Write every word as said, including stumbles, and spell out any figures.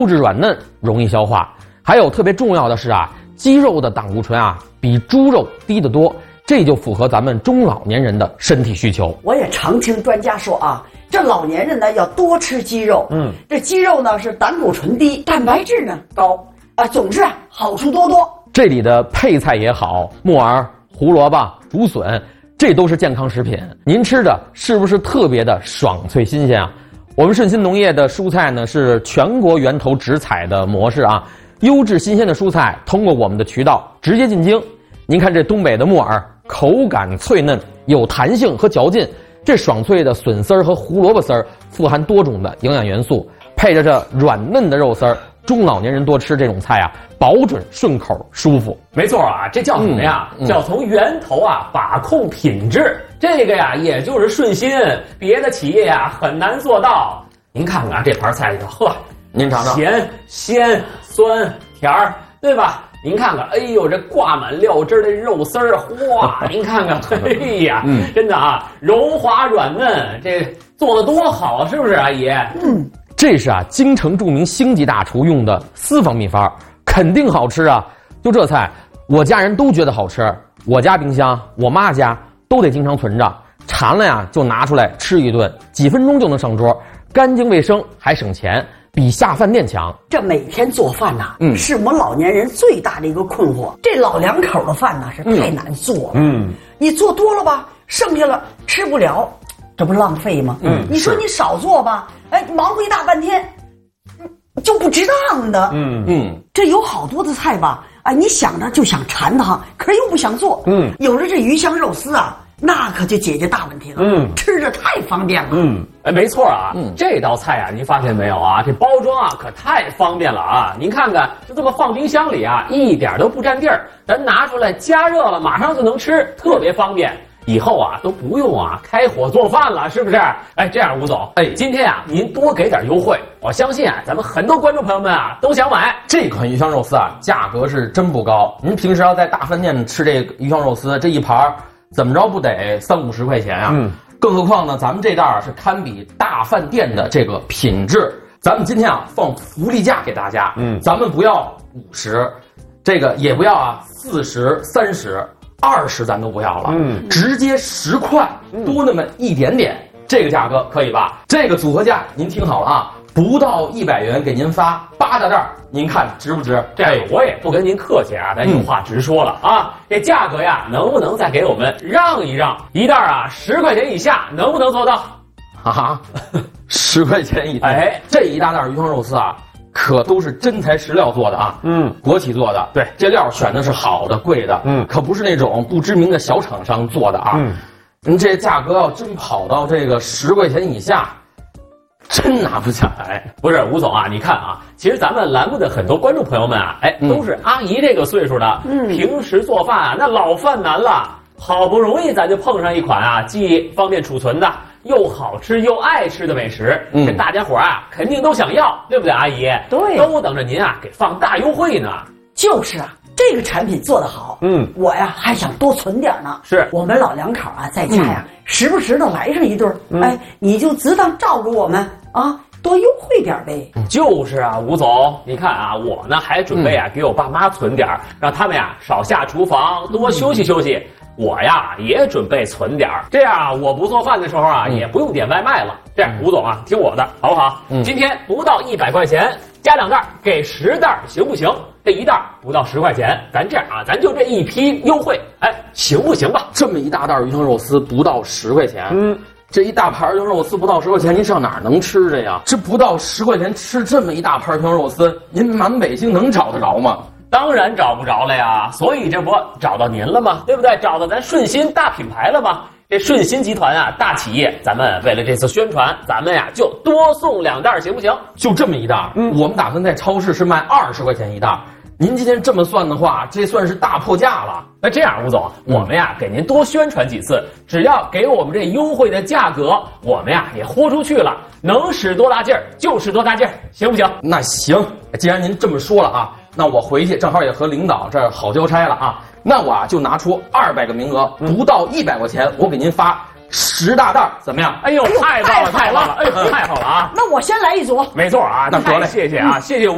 优质软嫩，容易消化。还有特别重要的是啊，鸡肉的胆固醇啊比猪肉低得多，这就符合咱们中老年人的身体需求。 我也常听专家说啊，这老年人呢要多吃鸡肉，嗯，这鸡肉呢是胆固醇低，蛋白质呢高，啊，总之啊好处多多。 这里的配菜也好，木耳、胡萝卜、竹笋，这都是健康食品。您吃着是不是特别的爽脆新鲜啊？我们顺鑫农业的蔬菜呢是全国源头直采的模式啊，优质新鲜的蔬菜通过我们的渠道直接进京。您看这东北的木耳，口感脆嫩，有弹性和嚼劲。这爽脆的笋丝儿和胡萝卜丝儿富含多种的营养元素，配着这软嫩的肉丝儿，中老年人多吃这种菜啊，保准顺口舒服。 没错啊，这叫什么呀？嗯嗯、叫从源头啊把控品质。这个呀，也就是顺鑫，别的企业呀很难做到。您看看这盘菜里头，呵， 您尝尝， 咸、鲜、酸、甜儿，对吧？您看看，哎呦，这挂满料汁的肉丝儿，哇！您看看，哎呀，嗯、真的啊，柔滑软嫩，这做的多好，是不是，阿姨？ 嗯， 这是啊，京城著名星级大厨用的私房秘方，肯定好吃啊！就这菜，我家人都觉得好吃，我家冰箱、我妈家都得经常存着，馋了呀就拿出来吃一顿，几分钟就能上桌，干净卫生还省钱。比下饭店强。 这每天做饭呐、啊，嗯，是我们老年人最大的一个困惑。这老两口的饭呢是太难做了，嗯，你做多了吧，剩下了吃不了，这不浪费吗？嗯，你说你少做吧，哎，忙活一大半天，就不值当的。嗯嗯，这有好多的菜吧，哎，你想着就想馋它，可是又不想做。嗯，有了这鱼香肉丝啊。那可就解决大问题了，嗯，吃着太方便了， 嗯，哎，没错啊，嗯，这道菜啊，您发现没有啊？这包装啊，可太方便了啊！您看看，就这么放冰箱里啊，一点都不占地儿，咱拿出来加热了，马上就能吃，特别方便。以后啊，都不用啊开火做饭了，是不是？哎，这样吴总，哎，今天啊，您多给点优惠，我相信啊，咱们很多观众朋友们啊都想买这款鱼香肉丝啊，价格是真不高。您平时要在大饭店吃这鱼香肉丝，这一盘怎么着不得三五十块钱啊？嗯，更何况呢，咱们这袋儿是堪比大饭店的这个品质。咱们今天啊放福利价给大家，嗯，咱们不要五十，这个也不要啊四十、三十、二十，咱都不要了，嗯，直接十块，多那么一点点，这个价格可以吧？这个组合价您听好了啊，不到一百元给您发八大袋，您看值不值？ 这样我也不跟您客气啊，咱有话直说了啊，这价格呀，能不能再给我们让一让？一袋啊十块钱以下，能不能做到？ 啊，十块钱一袋，哎，这一大袋鱼香肉丝啊，可都是真材实料做的啊，嗯，国企做的，对，这料选的是好的、贵的，嗯，可不是那种不知名的小厂商做的啊，嗯，您这价格要真跑到这个十块钱以下。真拿不下来。 不是吴总啊，你看啊，其实咱们栏目的很多观众朋友们啊，哎，都是阿姨这个岁数的，嗯，平时做饭啊，那老犯难了，好不容易咱就碰上一款啊，既方便储存的，又好吃又爱吃的美食，嗯，这大家伙啊，肯定都想要，对不对，阿姨？ 对， 都等着您啊，给放大优惠呢。 就是啊。这个产品做得好，嗯，我呀还想多存点呢。是我们老两口啊，在家呀，嗯、时不时的来上一顿，嗯、哎，你就只当照顾我们啊，多优惠点呗。 就是啊，吴总，你看啊，我呢还准备啊、嗯、给我爸妈存点，让他们呀少下厨房，多休息休息。嗯、我呀也准备存点，这样啊，我不做饭的时候啊，嗯、也不用点外卖了。这样，吴总啊，听我的，好不好？嗯，今天不到一百块钱，加两袋，给十袋，行不行？这一袋不到十块钱，咱这样啊，咱就这一批优惠，哎，行不行吧？ 这么一大袋鱼香肉丝不到十块钱，嗯，这一大盘鱼香肉丝不到十块钱，您上哪儿能吃去呀？这不到十块钱吃这么一大盘鱼香肉丝，您满北京能找得着吗？ 当然找不着了呀，所以这不找到您了吗？对不对？找到咱顺鑫大品牌了吗？这顺鑫集团啊，大企业，咱们为了这次宣传，咱们呀就多送两袋，行不行？ 就这么一袋，嗯，我们打算在超市是卖二十块钱一袋。您今天这么算的话，这算是大破价了。 那这样，吴总，我们呀给您多宣传几次，只要给我们这优惠的价格，我们呀也豁出去了，能使多大劲儿就使多大劲儿，行不行？ 那行，既然您这么说了啊，那我回去正好也和领导这儿好交差了啊。那我啊就拿出二百个名额，不到一百块钱，我给您发十大袋，怎么样？ 哎呦，太棒了，太棒了，哎呦，太好了啊！ 那我先来一组。 没错啊， 那得嘞， 谢谢啊，谢谢吴。